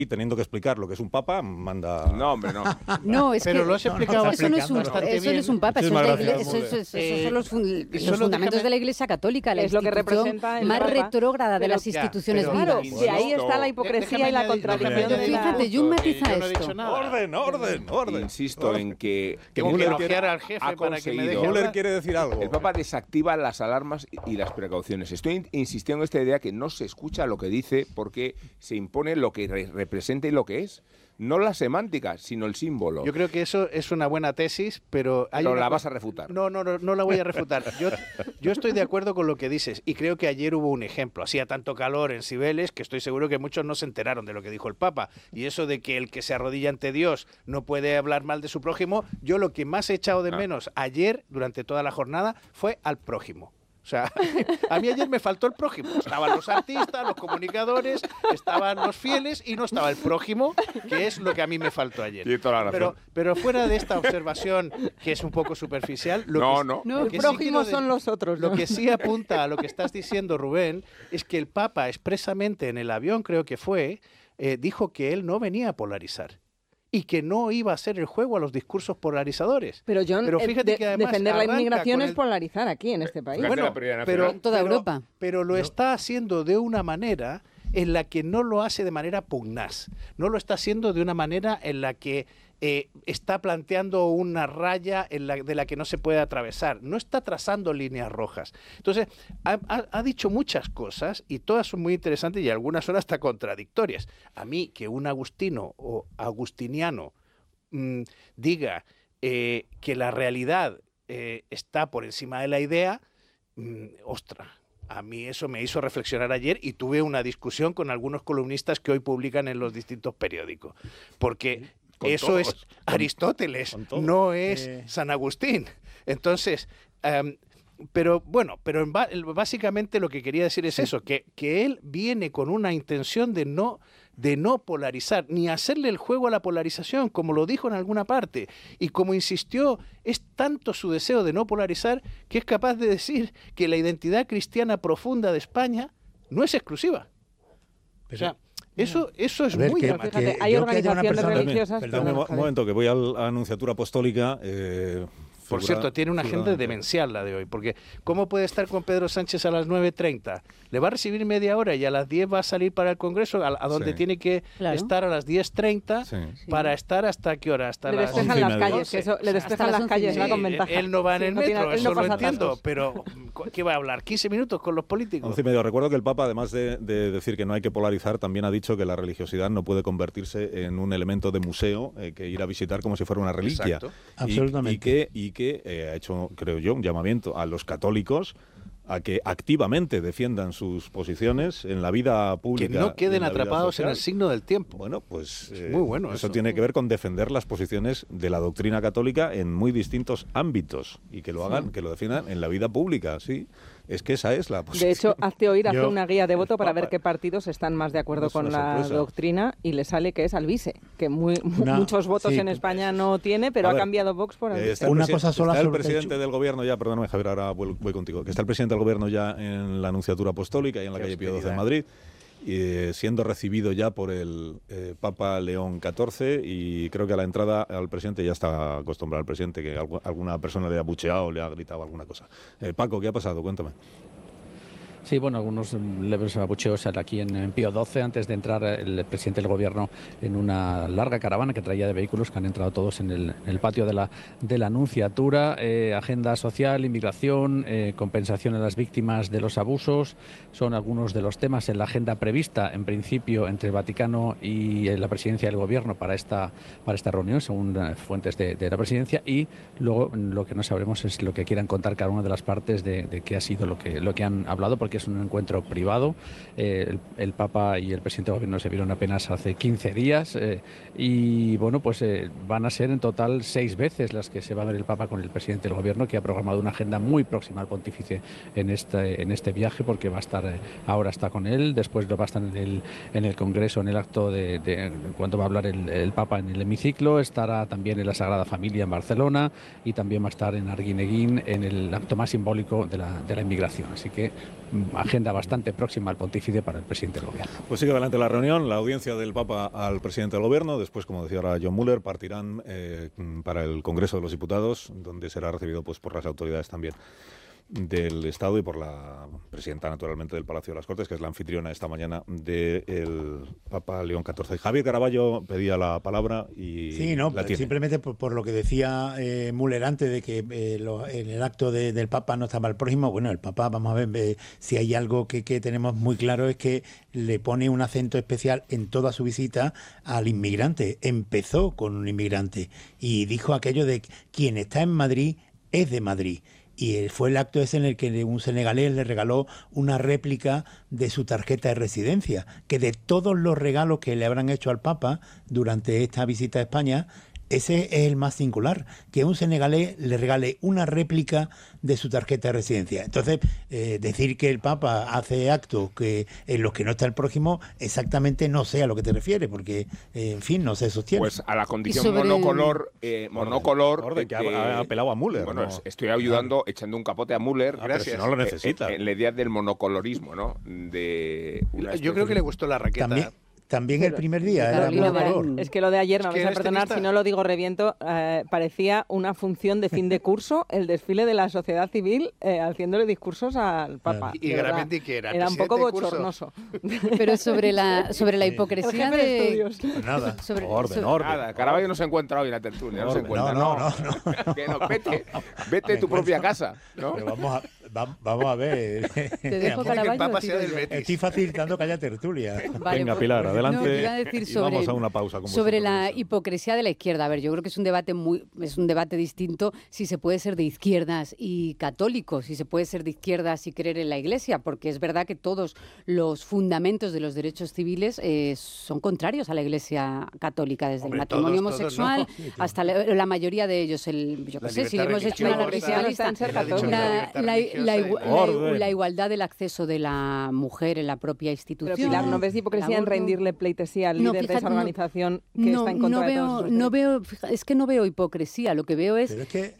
y teniendo que explicar lo que es un papa, manda... No, hombre, no. No, es Pero que lo has explicado eso no es un, bastante eso no bien. es un papa, eso, Muchísimas es la gracias, iglesia, esos son los solo fundamentos déjame- de la Iglesia Católica, la Es lo que institución representa el más Papa. retrógrada de Pero- las instituciones pero- vivas. Claro, si ahí está la hipocresía y la contradicción Pero de la... fíjate, Jun matiza Yo no he esto. dicho nada. ¡Orden! Insisto en que Tengo que Müller elogiar al jefe ha para que me deje conseguido- hablar. Müller quiere decir algo. El Papa desactiva las alarmas y las precauciones. Estoy insistiendo en esta idea que no se escucha lo que dice porque se impone lo que representa y lo que es. No la semántica, sino el símbolo. Yo creo que eso es una buena tesis, pero... Pero la una vas co- a refutar. No la voy a refutar. Yo estoy de acuerdo con lo que dices y creo que ayer hubo un ejemplo. Hacía tanto calor en Cibeles que estoy seguro que muchos no se enteraron de lo que dijo el Papa. Y eso de que el que se arrodilla ante Dios no puede hablar mal de su prójimo, yo lo que más he echado de menos ayer, durante toda la jornada, fue al prójimo. O sea, a mí ayer me faltó el prójimo. Estaban los artistas, los comunicadores, estaban los fieles y no estaba el prójimo, que es lo que a mí me faltó ayer. Tiene toda la razón. Pero fuera de esta observación, que es un poco superficial, No. lo No, el que sí prójimo quiero son los otros, Lo ¿no? que sí apunta a lo que estás diciendo, Rubén, es que el Papa expresamente en el avión, creo que fue, dijo que él no venía a polarizar y que no iba a hacer el juego a los discursos polarizadores. Pero John, fíjate que además defender la arranca inmigración con es el- polarizar aquí, en este país. Bueno, la prioridad pero nacional. En toda Europa. Pero lo está haciendo de una manera en la que no lo hace de manera pugnaz. No lo está haciendo de una manera en la que está planteando una raya de la que no se puede atravesar. No está trazando líneas rojas. Entonces, ha dicho muchas cosas y todas son muy interesantes y algunas son hasta contradictorias. A mí, que un agustino o agustiniano diga que la realidad está por encima de la idea, ostras, a mí eso me hizo reflexionar ayer y tuve una discusión con algunos columnistas que hoy publican en los distintos periódicos. Porque Con eso todos, es Aristóteles, con todos. no es San Agustín. Entonces, pero básicamente lo que quería decir es eso, que él viene con una intención de no polarizar, ni hacerle el juego a la polarización, como lo dijo en alguna parte. Y como insistió, es tanto su deseo de no polarizar que es capaz de decir que la identidad cristiana profunda de España no es exclusiva. O sea, eso es A ver, muy... que- Fíjate, que hay yo que haya una organizaciones persona- religiosas... Perdón, Dame Perdón, un momento, que voy a la Anunciatura Apostólica. Por cierto, tiene una agenda demencial la de hoy, porque ¿cómo puede estar con Pedro Sánchez a las 9:30? Le va a recibir media hora y a las 10 va a salir para el Congreso, a donde Sí. tiene que Claro. estar a las 10:30 Sí. para estar hasta qué hora, hasta Le las despejan 11:30. las calles, que eso, le Hasta despejan las las calles, 11:30. va con ventaja. Él no va en Sí, el no tiene- metro, él eso no lo pasa entiendo, atascos. pero ¿qué va a hablar? ¿15 minutos con los políticos? 11:30. Recuerdo que el Papa, además de decir que no hay que polarizar, también ha dicho que la religiosidad no puede convertirse en un elemento de museo que ir a visitar como si fuera una reliquia. Exacto. Absolutamente. Y que ha hecho, creo yo, un llamamiento a los católicos a que activamente defiendan sus posiciones en la vida Que pública. no y en queden la vida atrapados en social. el signo del tiempo. Bueno, pues muy bueno eso eso. tiene que ver con defender las posiciones de la doctrina católica en muy distintos ámbitos y que lo hagan, que lo defiendan en la vida pública, sí. Es que esa es la posición. De hecho, hazte oír, hace Yo- una guía de voto para ver Papa. qué partidos están más de acuerdo Es con una la sorpresa. doctrina y le sale que es Alvise, que muchos votos sí, en España no tiene, pero A ha ver, cambiado Vox por Alvise. Está el Una presi- cosa sola está el sobre el presidente techo. del gobierno ya, perdóname Javier, ahora voy contigo, que está el presidente del gobierno ya en la Anunciatura Apostólica y en la Qué calle Pío XII de austeridad. Madrid, siendo recibido ya por el Papa León XIV, y creo que a la entrada al presidente ya está acostumbrado al presidente que alguna persona le ha bucheado, le ha gritado alguna cosa. Paco, ¿qué ha pasado? Cuéntame. Sí, bueno, algunos leves abucheos aquí en Pío XII antes de entrar el presidente del gobierno en una larga caravana que traía de vehículos que han entrado todos en el patio de la Anunciatura. Agenda social, inmigración, compensación a las víctimas de los abusos son algunos de los temas en la agenda prevista en principio entre el Vaticano y la presidencia del gobierno para esta reunión, según fuentes de la presidencia, y luego lo que no sabremos es lo que quieran contar cada una de las partes de qué ha sido lo que han hablado, porque es un encuentro privado. El Papa y el presidente del gobierno se vieron apenas hace 15 días y bueno, pues van a ser en total 6 veces las que se va a ver el Papa con el presidente del gobierno, que ha programado una agenda muy próxima al pontífice en este viaje, porque va a estar, ahora está con él, después lo va a estar en el Congreso, en el acto cuando va a hablar el Papa en el hemiciclo, estará también en la Sagrada Familia en Barcelona y también va a estar en Arguineguín en el acto más simbólico de la inmigración. Así que agenda bastante próxima al pontífice para el presidente del gobierno. Pues sigue adelante la reunión, la audiencia del Papa al presidente del gobierno. Después, como decía ahora John Muller, partirán para el Congreso de los Diputados, donde será recibido pues por las autoridades también del Estado y por la presidenta, naturalmente, del Palacio de las Cortes, que es la anfitriona esta mañana del Papa León XIV. Javier Caraballo pedía la palabra y sí, no, la tiene. Simplemente por lo que decía Müller antes de que en el acto del Papa no estaba el prójimo. Bueno, el Papa, vamos a ver, si hay algo que tenemos muy claro es que le pone un acento especial en toda su visita al inmigrante. Empezó con un inmigrante y dijo aquello de quien está en Madrid es de Madrid. Y fue el acto ese en el que un senegalés le regaló una réplica de su tarjeta de residencia, que de todos los regalos que le habrán hecho al Papa durante esta visita a España, ese es el más singular, que un senegalés le regale una réplica de su tarjeta de residencia. Entonces, decir que el Papa hace actos en los que no está el prójimo, exactamente no sé a lo que te refieres, porque, en fin, no se sostiene. Pues a la condición monocolor, Orden, que ha apelado a Müller. Bueno, ¿no? Estoy ayudando, echando un capote a Müller. Gracias. Si no lo necesita. En la idea del monocolorismo, ¿no? Yo creo que le gustó la raqueta. También el primer día era color. Es que lo de ayer, me vais a perdonar, si no lo digo reviento, parecía una función de fin de curso, el desfile de la sociedad civil haciéndole discursos al Papa. Y realmente que era un poco bochornoso. Pero sobre la hipocresía de... Pues nada. Orden. Nada, Caraballo no se encuentra hoy en la tertulia, no se encuentra. No. Que no, vete a tu propia casa, ¿no? Pero vamos a ver. Te dejo, Caraballo. Estoy facilitando que haya tertulia. Vale, venga, Pilar, adelante. No, iba a decir y vamos a una pausa. Sobre la hipocresía de la izquierda. A ver, yo creo que es un debate distinto si se puede ser de izquierdas y católico, si se puede ser de izquierdas y creer en la Iglesia, porque es verdad que todos los fundamentos de los derechos civiles son contrarios a la Iglesia católica, desde el matrimonio homosexual hasta la mayoría de ellos. Yo qué sé, si hemos hecho una lista, la igualdad del acceso de la mujer en la propia institución. Pero Pilar, ¿no ves hipocresía en rendirle pleitesía al líder de esa organización que está en contra de todos los es que no veo hipocresía. Lo que veo es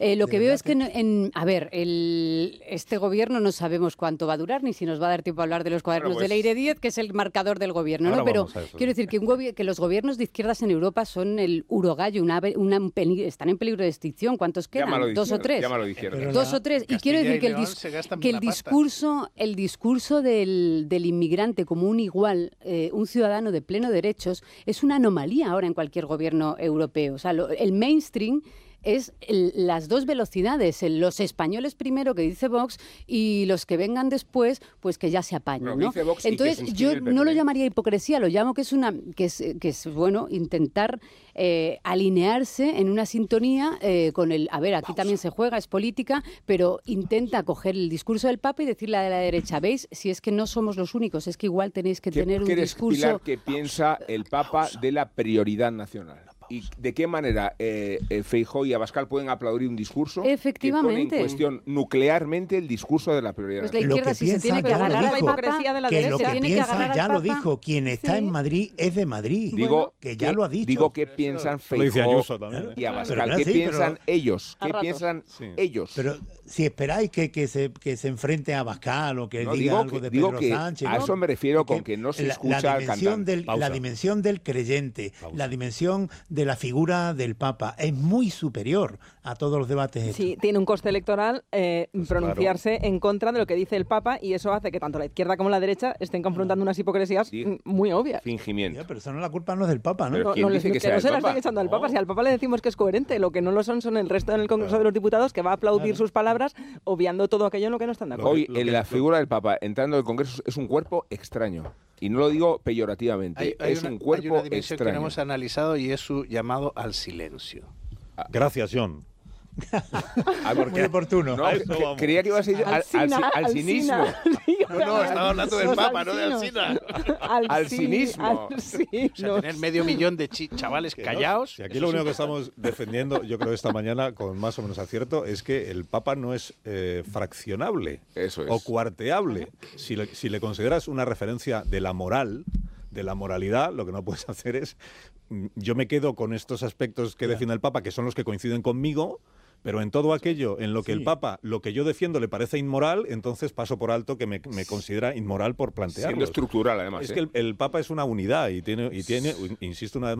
este gobierno no sabemos cuánto va a durar, ni si nos va a dar tiempo a hablar de los cuadernos de Leire 10, que es el marcador del gobierno, ¿no? Pero quiero decir que los gobiernos de izquierdas en Europa son el urogallo, están en peligro de extinción. ¿Cuántos quedan? ¿Dos o tres? Dos o tres. Y quiero decir que el discurso del inmigrante como un igual, un ciudadano de pleno derechos, es una anomalía ahora en cualquier gobierno europeo. O sea, el mainstream es las dos velocidades, los españoles primero, que dice Vox, y los que vengan después, pues que ya se apañen, ¿no? Entonces, yo no lo llamaría hipocresía, lo llamo que es bueno, intentar alinearse en una sintonía con el... A ver, aquí también se juega, es política, pero intenta coger el discurso del Papa y decirle a la derecha, ¿veis? Si es que no somos los únicos, es que igual tenéis que tener un discurso... Pilar, ¿qué piensa el Papa de la prioridad nacional? ¿Y de qué manera Feijóo y Abascal pueden aplaudir un discurso Efectivamente. que pone en cuestión nuclearmente el discurso de la prioridad pues la nacional? izquierda, si se tiene que agarrar a la hipocresía de la derecha, lo que tiene que piensa, agarrar ya al lo Papa. dijo, quien está en Madrid es de Madrid. Digo, que ya lo ha dicho. Digo, ¿qué piensan Feijóo y Abascal? ¿Qué piensan ellos? ¿Qué piensan ellos? Pero si esperáis que se enfrente a Abascal o que diga algo de Pedro Sánchez... A eso me refiero con que no se escucha al cantante. La dimensión del creyente, la dimensión de la figura del Papa es muy superior a todos los debates estos. Sí, tiene un coste electoral pronunciarse en contra de lo que dice el Papa, y eso hace que tanto la izquierda como la derecha estén confrontando unas hipocresías muy obvias. Fingimiento. Pero eso la culpa no es del Papa, ¿no? Pero ¿quién dice que no se la Papa? estoy echando al Papa. Si al Papa le decimos que es coherente, lo que no lo son el resto en el Congreso de los Diputados, que va a aplaudir sus palabras, obviando todo aquello en lo que no están de acuerdo. Hoy la figura del Papa entrando al Congreso es un cuerpo extraño. Y no lo digo peyorativamente. Hay un cuerpo hay una dimensión extraño. que no hemos analizado y es su llamado al silencio. Gracias, John. Muy oportuno. No, creía que ibas a ir al cinismo. No, estaba hablando del Papa, no de Alsina. Al cinismo. O sea, tener medio millón de chavales callados. Si aquí lo único que estamos defendiendo, yo creo esta mañana, con más o menos acierto, es que el Papa no es fraccionable o cuarteable. Si le consideras una referencia de la moral, de la moralidad, lo que no puedes hacer es... Yo me quedo con estos aspectos que defiende el Papa, que son los que coinciden conmigo, pero en todo aquello en lo que el Papa, lo que yo defiendo le parece inmoral, entonces paso por alto que me considera inmoral por plantearlo. Siendo estructural, además. Es que el Papa es una unidad y tiene, insisto una vez más,